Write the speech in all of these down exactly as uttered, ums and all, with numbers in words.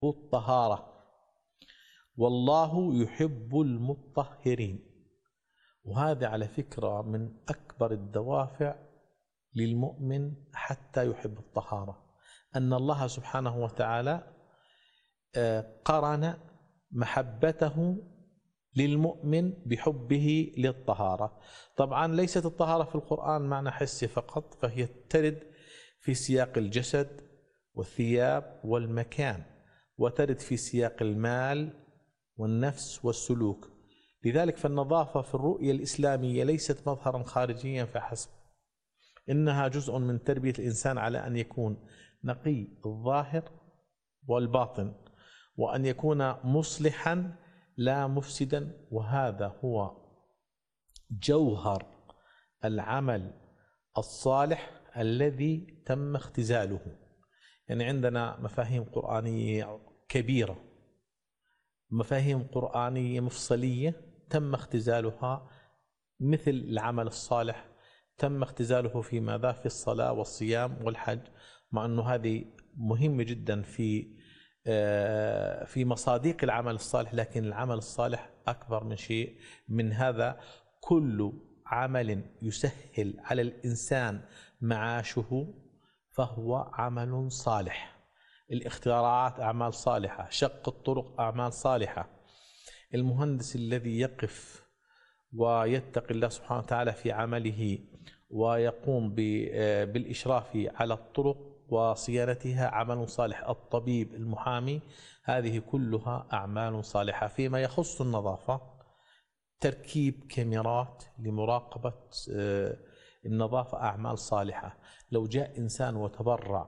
الطهارة، والله يحب المطهرين. وهذا على فكرة من أكبر الدوافع للمؤمن حتى يحب الطهارة، أن الله سبحانه وتعالى قرن محبته للمؤمن بحبه للطهارة. طبعا ليست الطهارة في القرآن معنى حسي فقط، فهي ترد في سياق الجسد والثياب والمكان، وترد في سياق المال والنفس والسلوك. لذلك فالنظافة في الرؤية الإسلامية ليست مظهرا خارجيا فحسب، إنها جزء من تربية الإنسان على أن يكون نقي الظاهر والباطن، وأن يكون مصلحا لا مفسدا. وهذا هو جوهر العمل الصالح الذي تم اختزاله. يعني عندنا مفاهيم قرآنية كبيرة، مفاهيم قرآنية مفصلية تم اختزالها، مثل العمل الصالح تم اختزاله في ماذا؟ في الصلاة والصيام والحج، مع أنه هذه مهمة جدا في في مصاديق العمل الصالح، لكن العمل الصالح أكبر من شيء من هذا. كل عمل يسهل على الإنسان معاشه فهو عمل صالح. الاختراعات أعمال صالحة، شق الطرق أعمال صالحة، المهندس الذي يقف ويتقي الله سبحانه وتعالى في عمله ويقوم بالإشراف على الطرق وصيانتها عمل صالح، الطبيب، المحامي، هذه كلها أعمال صالحة. فيما يخص النظافة، تركيب كاميرات لمراقبة النظافة أعمال صالحة. لو جاء إنسان وتبرع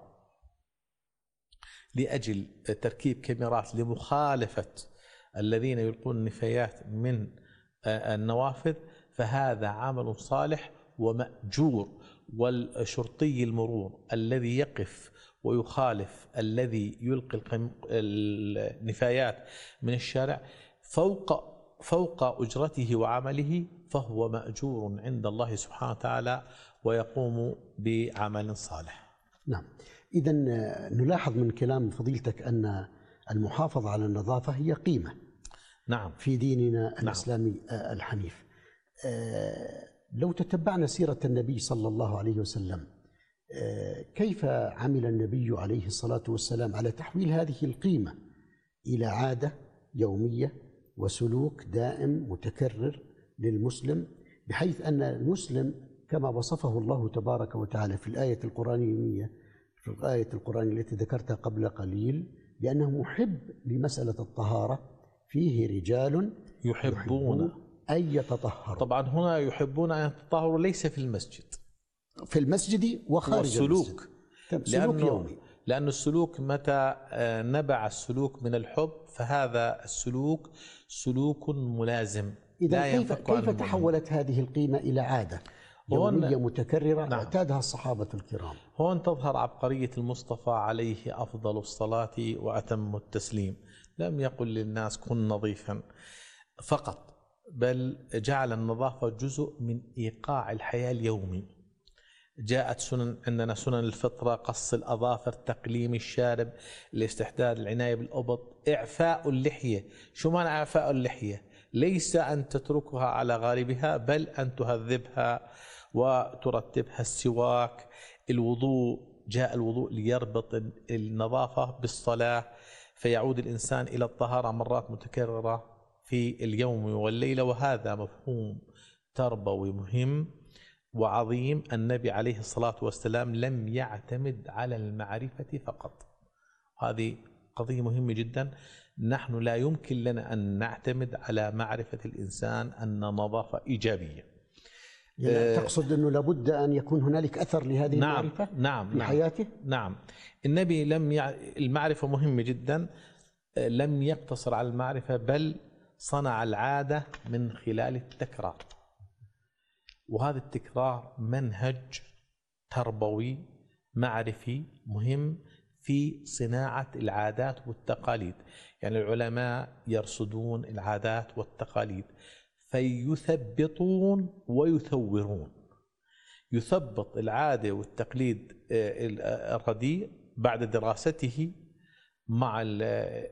لأجل تركيب كاميرات لمخالفة الذين يلقون النفايات من النوافذ، فهذا عمل صالح ومأجور. والشرطي المرور الذي يقف ويخالف الذي يلقي النفايات من الشارع فوق فوق أجرته وعمله، فهو مأجور عند الله سبحانه وتعالى ويقوم بعمل صالح. نعم، إذن نلاحظ من كلام فضيلتك أن المحافظة على النظافة هي قيمة نعم في ديننا نعم. الإسلامي الحنيف. لو تتبعنا سيرة النبي صلى الله عليه وسلم، كيف عمل النبي عليه الصلاة والسلام على تحويل هذه القيمة إلى عادة يومية وسلوك دائم متكرر للمسلم، بحيث أن المسلم كما وصفه الله تبارك وتعالى في الآية القرآنية في الآية القرآنية التي ذكرتها قبل قليل، بأنه محب لمسألة الطهارة، فيه رجال يحبون, يحبون أن يتطهروا. طبعا هنا يحبون أن يتطهروا ليس في المسجد، في المسجد وخارج السلوك، المسجد، سلوك يومي. لأن السلوك متى نبع السلوك من الحب فهذا السلوك سلوك ملازم. إذا كيف, كيف تحولت هذه القيمة إلى عادة يومية متكررة نعم. اعتادها الصحابة الكرام؟ هون تظهر عبقرية المصطفى عليه أفضل الصلاة وأتم التسليم. لم يقل للناس كن نظيفا فقط، بل جعل النظافة جزء من إيقاع الحياة اليومي. جاءت سنن عندنا، سنن الفطرة، قص الأظافر، تقليم الشارب، الاستحداد، العناية بالأبط، إعفاء اللحية. شو معنى إعفاء اللحية؟ ليس أن تتركها على غالبها، بل أن تهذبها وترتبها. السواك، الوضوء، جاء الوضوء ليربط النظافة بالصلاة، فيعود الإنسان إلى الطهارة مرات متكررة في اليوم والليلة. وهذا مفهوم تربوي مهم وعظيم. النبي عليه الصلاة والسلام لم يعتمد على المعرفة فقط، هذه قضية مهمة جدا. نحن لا يمكن لنا أن نعتمد على معرفة الإنسان أن النظافة إيجابية. يعني تقصد أنه لابد أن يكون هنالك أثر لهذه نعم المعرفة نعم في نعم حياته؟ نعم. النبي لم يع... المعرفة مهمة جدا، لم يقتصر على المعرفة، بل صنع العادة من خلال التكرار. وهذا التكرار منهج تربوي معرفي مهم في صناعة العادات والتقاليد. يعني العلماء يرصدون العادات والتقاليد فيثبطون ويثورون. يثبط العادة والتقليد الرديء بعد دراسته مع